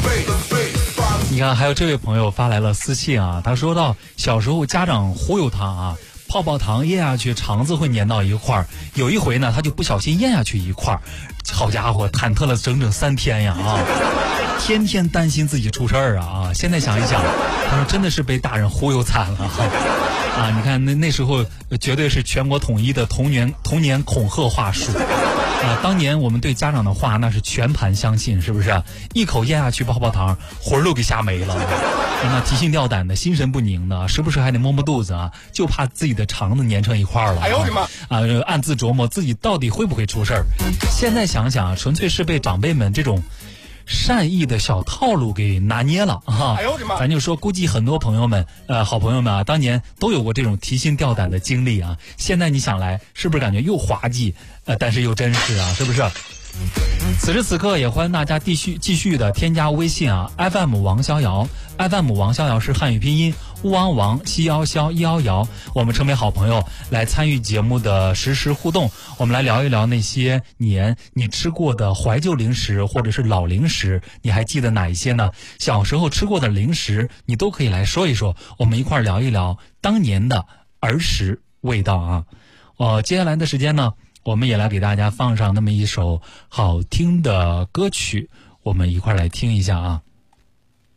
你看，还有这位朋友发来了私信啊，他说到小时候家长忽悠他啊，泡泡糖咽下去肠子会粘到一块儿，有一回呢他就不小心咽下去一块儿，好家伙，忐忑了整整3天呀啊，天天担心自己出事儿啊！现在想一想，他说真的是被大人忽悠惨了啊！你看那时候绝对是全国统一的童年恐吓话术啊！当年我们对家长的话那是全盘相信，是不是？一口咽下去泡泡糖，魂儿都给吓没了。那提心吊胆的，心神不宁的，时不时还得摸摸肚子啊，就怕自己的肠子粘成一块了。哎呦我的妈！暗自琢磨自己到底会不会出事儿。现在想想，纯粹是被长辈们这种善意的小套路给拿捏了啊！哎呦我的妈！咱就说，估计很多朋友们，好朋友们啊，当年都有过这种提心吊胆的经历啊。现在你想来，是不是感觉又滑稽，但是又真实啊？是不是？此时此刻也欢迎大家继续的添加微信啊 ，FM 王逍遥 ，FM 王逍遥是汉语拼音，乌王王西幺幺111，我们成为好朋友来参与节目的实时互动，我们来聊一聊那些年你吃过的怀旧零食或者是老零食，你还记得哪一些呢？小时候吃过的零食，你都可以来说一说，我们一块聊一聊当年的儿时味道啊。接下来的时间呢，我们也来给大家放上那么一首好听的歌曲，我们一块来听一下啊。